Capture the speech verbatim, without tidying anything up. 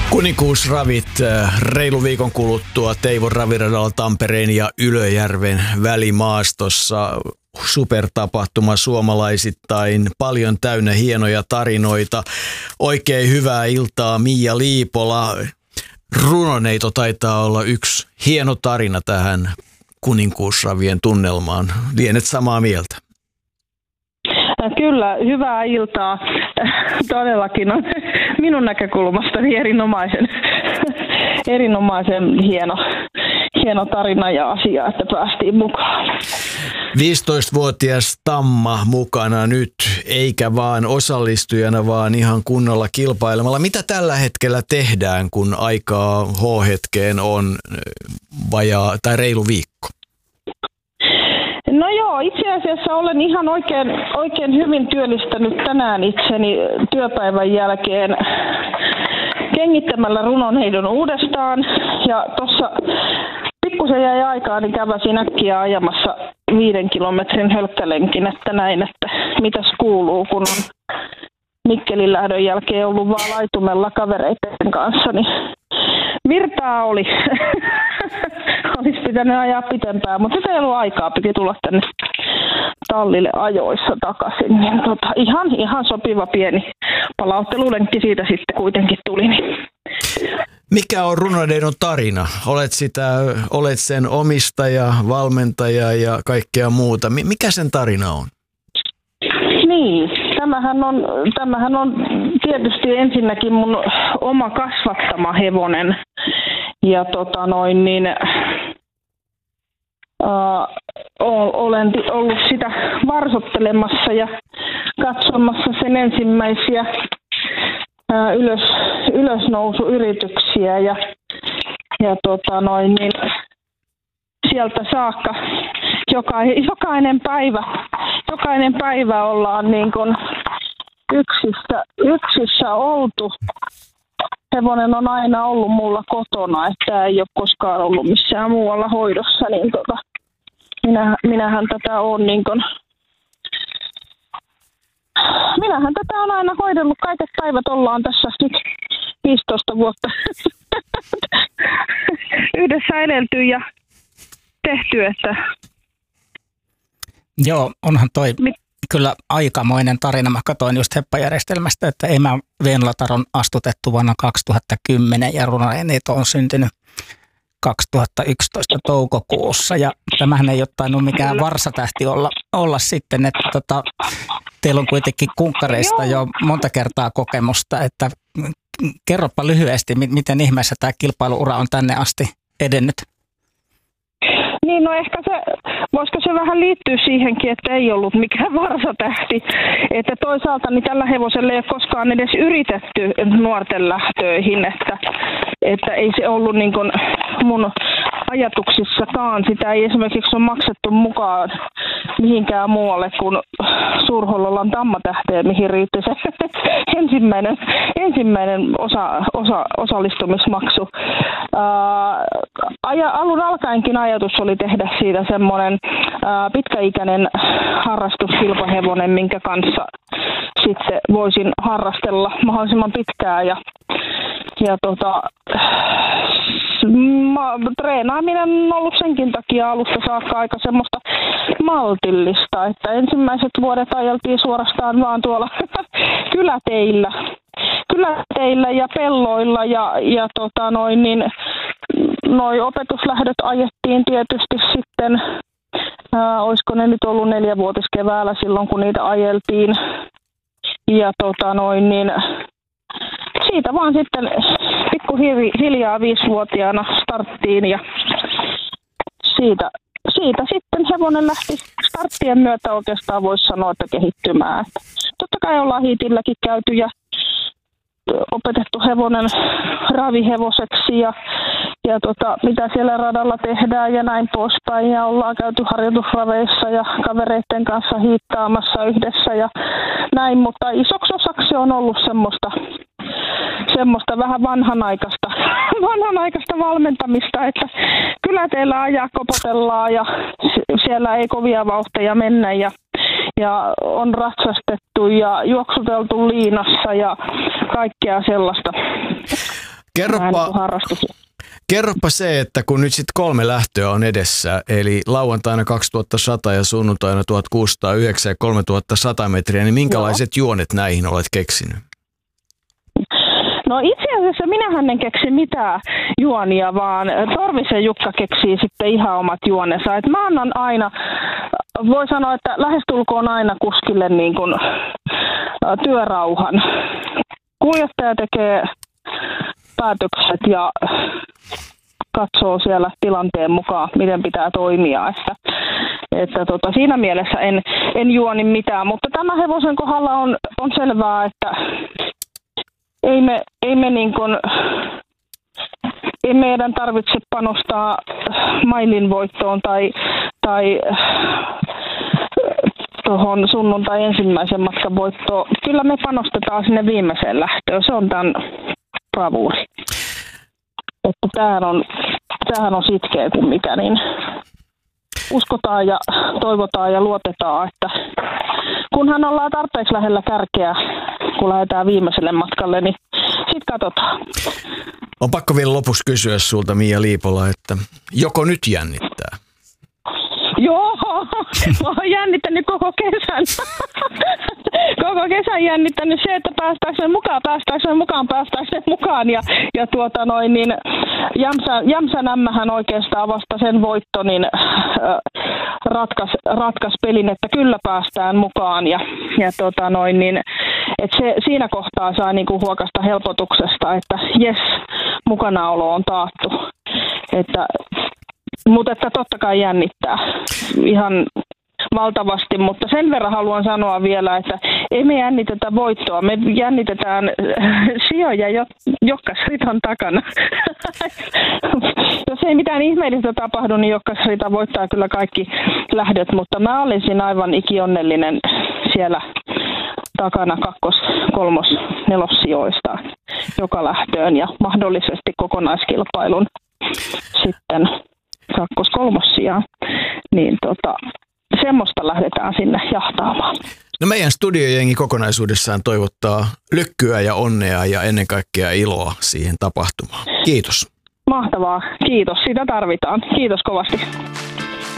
Kuninkuusravit reilu viikon kuluttua Teivon raviradalla Tampereen ja Ylöjärven välimaastossa. Supertapahtuma suomalaisittain, paljon täynnä hienoja tarinoita. Oikein hyvää iltaa Mia Liipola. Runoneito taitaa olla yksi hieno tarina tähän Kuninkuusravien tunnelmaan. Lienet samaa mieltä? Kyllä, hyvää iltaa. Todellakin on minun näkökulmastani erinomaisen, erinomaisen hieno, hieno tarina ja asia, että päästiin mukaan. viisitoistavuotias Tamma mukana nyt, eikä vaan osallistujana, vaan ihan kunnolla kilpailemalla. Mitä tällä hetkellä tehdään, kun aikaa H-hetkeen on vajaa tai reilu viikko? No joo, itse asiassa olen ihan oikein, oikein hyvin työllistänyt tänään itseni työpäivän jälkeen kengittämällä runoneidon uudestaan. Ja tuossa pikkusen jäi aikaa, niin käväsin äkkiä ajamassa viiden kilometrin hölkkälenkin, että näin, että mitäs kuuluu, kun on Mikkelin lähdön jälkeen ollut vaan laitumella kavereiden kanssa, niin virtaa oli. Olisi pitänyt ajaa pitempään, mutta se ei ollut aikaa, piti tulla tänne tallille ajoissa takaisin. Niin tota, ihan, ihan sopiva pieni palauttelulenkki siitä sitten kuitenkin tuli. Niin. Mikä on runoneidon tarina? Olet, sitä, olet sen omistaja, valmentaja ja kaikkea muuta. Mikä sen tarina on? Niin, tämähän on, tämähän on tietysti ensinnäkin mun oma kasvattama hevonen. Ja tota noin, niin uh, olen ollut sitä varsottelemassa ja katsomassa sen ensimmäisiä uh, ylös, ylösnousuyrityksiä ja, ja tota noin, niin sieltä saakka jokainen, jokainen päivä, jokainen päivä ollaan niin kuin yksissä, yksissä oltu. Hevonen on aina ollut mulla kotona, että ei ole koskaan ollut missään muualla hoidossa, niin tota, minä, minähän tätä on niin kun, minähän tätä on aina hoidellut, kaiket päivät ollaan tässä nyt viisitoista vuotta yhdessä edelty ja tehty, että joo, onhan toi mit- kyllä aikamoinen tarina. Mä katsoin just Heppa-järjestelmästä, että Emä Venlatar on astutettu vuonna kaksituhattakymmenen ja runoneito on syntynyt kaksituhattayksitoista toukokuussa. Ja tämähän ei ole tainnut mikään varsatähti olla, olla sitten, että tota, teillä on kuitenkin kunkkareista jo monta kertaa kokemusta, että kerropa lyhyesti, miten ihmeessä tämä kilpailuura on tänne asti edennyt. Niin, no ehkä se, voisiko se vähän liittyä siihenkin, että ei ollut mikään varsatähti. Että toisaalta niin tällä hevosella ei ole koskaan edes yritetty nuorten lähtöihin, että, että ei se ollut niin kuin mun ajatuksissakaan. Sitä ei esimerkiksi ole maksettu mukaan mihinkään muualle kuin Suurhollolan Tammatähteen, mihin riitti se ensimmäinen, ensimmäinen osa, osa, osallistumismaksu. Ää, alun alkaenkin ajatus oli tehdä siitä semmoinen ää, pitkäikäinen harrastuskilpahevonen, minkä kanssa sitten voisin harrastella mahdollisimman pitkään. Ja, ja tota, ma, treenaaminen on ollut senkin takia alusta saakka aika semmoista maltillista, että ensimmäiset vuodet ajeltiin suorastaan vaan tuolla kyläteillä. kyläteillä ja pelloilla ja, ja tota noin, niin noi opetuslähdöt ajettiin tietysti sitten, ää, olisiko ne nyt ollut neljävuotiskeväällä silloin, kun niitä ajeltiin. Ja tota noin, niin siitä vaan sitten pikkuhiljaa viisivuotiaana starttiin ja siitä, siitä sitten hevonen lähti starttien myötä oikeastaan voisi sanoa, että kehittymään. Totta kai ollaan hiitilläkin käyty ja opetettu hevonen ravihevoseksi ja, ja tota, mitä siellä radalla tehdään ja näin poispäin. Ja ollaan käyty harjoitusraveissa ja kavereiden kanssa hiittaamassa yhdessä ja näin, mutta isoksi osaksi on ollut semmoista, semmoista vähän vanhanaikaista, vanhanaikaista valmentamista, että kyllä teillä ajaa kopotellaan ja siellä ei kovia vauhteja mennä ja ja on ratsastettu ja juoksuteltu liinassa ja kaikkea sellaista. Kerropa, kerropa se, että kun nyt sitten kolme lähtöä on edessä, eli lauantaina kaksituhattasata ja sunnuntaina tuhatkuusisataayhdeksän ja kolmetuhattasata metriä, niin minkälaiset Joo. juonet näihin olet keksinyt? No itse asiassa minähän en keksi mitään juonia, vaan Torvisen Jukka keksii sitten ihan omat juonensa. Et mä annan aina, voi sanoa, että lähestulkoon aina kuskille niin kuin työrauhan. Kuljettaja tekee päätökset ja katsoo siellä tilanteen mukaan, miten pitää toimia. Että, että tota, siinä mielessä en, en juoni mitään, mutta tämä hevosen kohdalla on, on selvää, että ei me, ei me niin kuin, ei meidän tarvitse panostaa mailin voittoon tai, tai tuohon sunnuntai ensimmäisen matkan voittoon. Kyllä me panostetaan sinne viimeiseen lähtöön. Se on tämän bravuuri. Että tämähän on, tämähän on sitkeä kuin mikä, niin uskotaan ja toivotaan ja luotetaan, että kunhan ollaan tarpeeksi lähellä kärkeä, kun lähdetään viimeiselle matkalle, niin sitten katsotaan. On pakko vielä lopuksi kysyä sulta, Mia Liipola, että joko nyt jännittää? Joo, mä oon jännittänyt koko kesän. Koko kesän jännittänyt se, että päästäänkö mukaan, päästäänkö mukaan, päästäänkö mukaan. Ja, ja tuota noin, niin Jämsän, Jämsän ämmähän oikeastaan vasta sen voitto, niin äh, ratkas, ratkas pelin, että kyllä päästään mukaan. Ja, ja tuota noin, niin, et se, siinä kohtaa saa niinku huokasta helpotuksesta, että jes, mukanaolo on taattu. Että Mutta että totta kai jännittää ihan valtavasti, mutta sen verran haluan sanoa vielä, että ei me jännitetä voittoa, me jännitetään sijoja, Jokkasritan takana. Jos ei mitään ihmeellistä tapahdu, niin Jokkasrita voittaa kyllä kaikki lähdöt, mutta mä olisin aivan ikionnellinen siellä takana kakkos-, kolmos-, nelossijoista joka lähtöön ja mahdollisesti kokonaiskilpailun sitten kakkos-, kolmossijaan, niin tota, semmoista lähdetään sinne jahtaamaan. No meidän studiojengi kokonaisuudessaan toivottaa lykkyä ja onnea ja ennen kaikkea iloa siihen tapahtumaan. Kiitos. Mahtavaa. Kiitos. Sitä tarvitaan. Kiitos kovasti.